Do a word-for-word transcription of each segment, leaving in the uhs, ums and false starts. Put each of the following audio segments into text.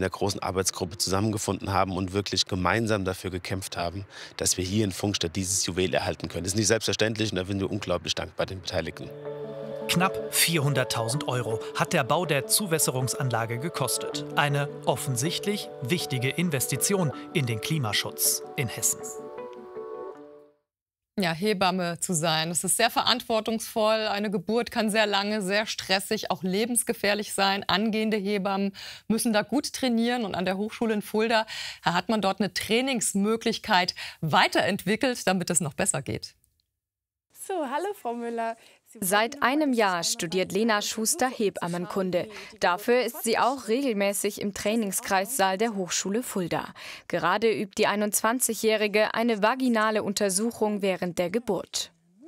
der großen Arbeitsgruppe zusammengefunden haben und wirklich gemeinsam dafür gekämpft haben, dass wir hier in Pfungstadt dieses Juwel erhalten können. Das ist nicht selbstverständlich und da sind wir unglaublich dankbar den Beteiligten. Knapp vierhunderttausend Euro hat der Bau der Zuwässerungsanlage gekostet. Eine offensichtlich wichtige Investition in den Klimaschutz in Hessen. Ja, Hebamme zu sein, das ist sehr verantwortungsvoll. Eine Geburt kann sehr lange, sehr stressig, auch lebensgefährlich sein. Angehende Hebammen müssen da gut trainieren. Und an der Hochschule in Fulda hat man dort eine Trainingsmöglichkeit weiterentwickelt, damit es noch besser geht. So, hallo Frau Müller. Seit einem Jahr studiert Lena Schuster Hebammenkunde. Dafür ist sie auch regelmäßig im Trainingskreissaal der Hochschule Fulda. Gerade übt die einundzwanzigjährige eine vaginale Untersuchung während der Geburt.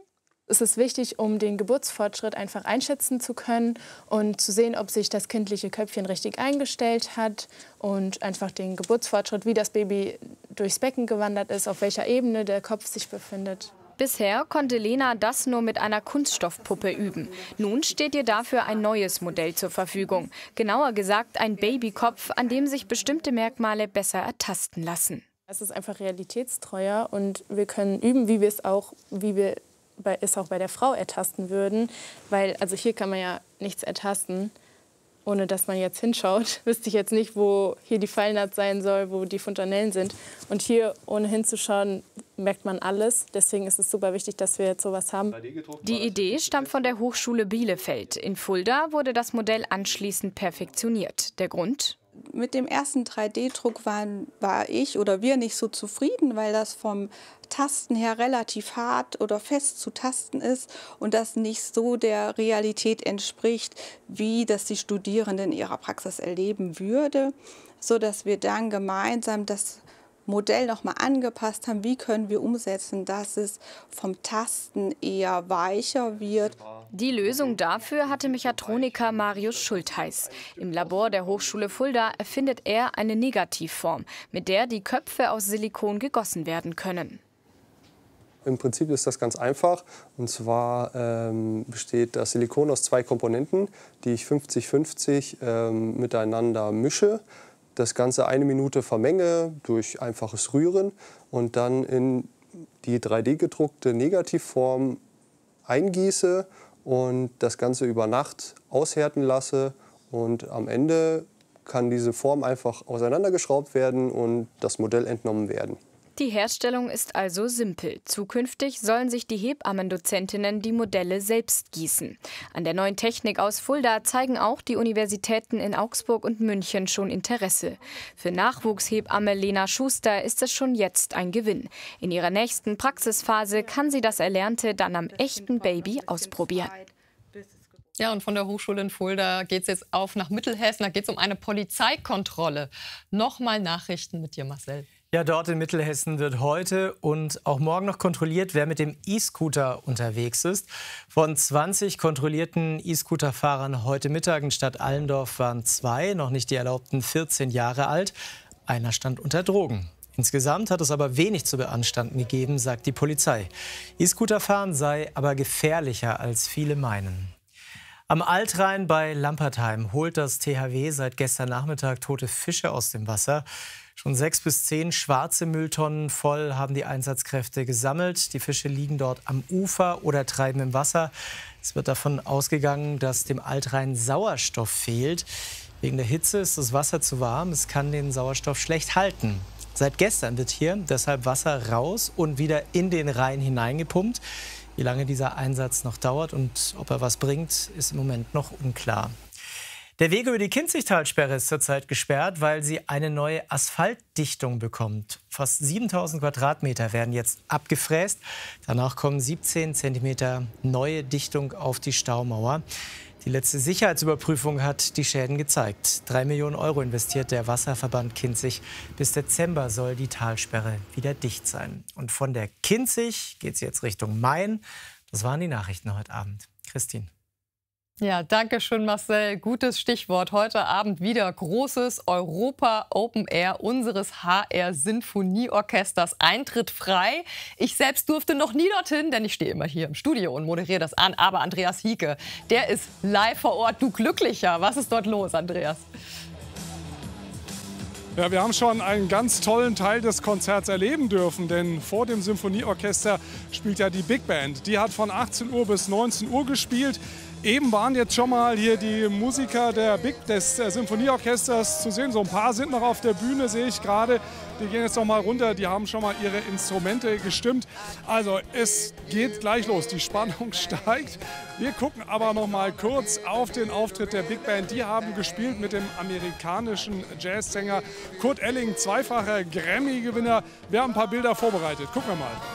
Es ist wichtig, um den Geburtsfortschritt einfach einschätzen zu können und zu sehen, ob sich das kindliche Köpfchen richtig eingestellt hat und einfach den Geburtsfortschritt, wie das Baby durchs Becken gewandert ist, auf welcher Ebene der Kopf sich befindet. Bisher konnte Lena das nur mit einer Kunststoffpuppe üben. Nun steht ihr dafür ein neues Modell zur Verfügung. Genauer gesagt ein Babykopf, an dem sich bestimmte Merkmale besser ertasten lassen. Es ist einfach realitätstreuer und wir können üben, wie wir es auch, wie wir bei, es auch bei der Frau ertasten würden. Weil also hier kann man ja nichts ertasten, ohne dass man jetzt hinschaut. Wüsste ich jetzt nicht, wo hier die Fallnaht sein soll, wo die Fontanellen sind. Und hier, ohne hinzuschauen, merkt man alles. Deswegen ist es super wichtig, dass wir jetzt sowas haben. Die Idee stammt von der Hochschule Bielefeld. In Fulda wurde das Modell anschließend perfektioniert. Der Grund? Mit dem ersten drei D Druck waren, war ich oder wir nicht so zufrieden, weil das vom Tasten her relativ hart oder fest zu tasten ist und das nicht so der Realität entspricht, wie das die Studierenden in ihrer Praxis erleben würde, sodass wir dann gemeinsam das Modell noch mal angepasst haben, wie können wir umsetzen, dass es vom Tasten eher weicher wird. Die Lösung dafür hatte Mechatroniker Marius Schultheiß. Im Labor der Hochschule Fulda erfindet er eine Negativform, mit der die Köpfe aus Silikon gegossen werden können. Im Prinzip ist das ganz einfach. Und zwar ähm, besteht das Silikon aus zwei Komponenten, die ich fünfzig fünfzig ähm, miteinander mische. Das Ganze eine Minute vermenge durch einfaches Rühren und dann in die drei D gedruckte Negativform eingieße und das Ganze über Nacht aushärten lasse. Und am Ende kann diese Form einfach auseinandergeschraubt werden und das Modell entnommen werden. Die Herstellung ist also simpel. Zukünftig sollen sich die Hebammendozentinnen die Modelle selbst gießen. An der neuen Technik aus Fulda zeigen auch die Universitäten in Augsburg und München schon Interesse. Für Nachwuchshebamme Lena Schuster ist es schon jetzt ein Gewinn. In ihrer nächsten Praxisphase kann sie das Erlernte dann am echten Baby ausprobieren. Ja, und von der Hochschule in Fulda geht es jetzt auf nach Mittelhessen. Da geht es um eine Polizeikontrolle. Nochmal Nachrichten mit dir, Marcel. Ja, dort in Mittelhessen wird heute und auch morgen noch kontrolliert, wer mit dem E-Scooter unterwegs ist. Von zwanzig kontrollierten E-Scooter-Fahrern heute Mittag in Stadt Allendorf waren zwei, noch nicht die erlaubten vierzehn Jahre alt. Einer stand unter Drogen. Insgesamt hat es aber wenig zu beanstanden gegeben, sagt die Polizei. E-Scooter-Fahren sei aber gefährlicher, als viele meinen. Am Altrhein bei Lampertheim holt das T H W seit gestern Nachmittag tote Fische aus dem Wasser. Schon sechs bis zehn schwarze Mülltonnen voll haben die Einsatzkräfte gesammelt. Die Fische liegen dort am Ufer oder treiben im Wasser. Es wird davon ausgegangen, dass dem Altrhein Sauerstoff fehlt. Wegen der Hitze ist das Wasser zu warm. Es kann den Sauerstoff schlecht halten. Seit gestern wird hier deshalb Wasser raus und wieder in den Rhein hineingepumpt. Wie lange dieser Einsatz noch dauert und ob er was bringt, ist im Moment noch unklar. Der Weg über die Kinzigtalsperre ist zurzeit gesperrt, weil sie eine neue Asphaltdichtung bekommt. Fast siebentausend Quadratmeter werden jetzt abgefräst. Danach kommen siebzehn Zentimeter neue Dichtung auf die Staumauer. Die letzte Sicherheitsüberprüfung hat die Schäden gezeigt. Drei Millionen Euro investiert der Wasserverband Kinzig. Bis Dezember soll die Talsperre wieder dicht sein. Und von der Kinzig geht es jetzt Richtung Main. Das waren die Nachrichten heute Abend. Christine. Ja, danke schön, Marcel. Gutes Stichwort. Heute Abend wieder großes Europa Open Air unseres H R Sinfonieorchesters. Eintritt frei. Ich selbst durfte noch nie dorthin, denn ich stehe immer hier im Studio und moderiere das an. Aber Andreas Hieke, der ist live vor Ort. Du Glücklicher. Was ist dort los, Andreas? Ja, wir haben schon einen ganz tollen Teil des Konzerts erleben dürfen, denn vor dem Symphonieorchester spielt ja die Big Band. Die hat von achtzehn Uhr bis neunzehn Uhr gespielt. Eben waren jetzt schon mal hier die Musiker der Big, des Symphonieorchesters zu sehen. So ein paar sind noch auf der Bühne, sehe ich gerade. Die gehen jetzt noch mal runter, die haben schon mal ihre Instrumente gestimmt. Also es geht gleich los, die Spannung steigt. Wir gucken aber noch mal kurz auf den Auftritt der Big Band. Die haben gespielt mit dem amerikanischen Jazzsänger Kurt Elling, zweifacher Grammy-Gewinner. Wir haben ein paar Bilder vorbereitet. Gucken wir mal.